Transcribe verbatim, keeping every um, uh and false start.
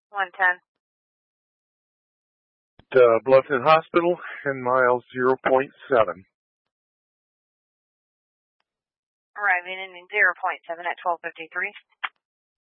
one ten. The Bluffton Hospital and miles zero point seven. Arriving in zero point seven at twelve fifty-three.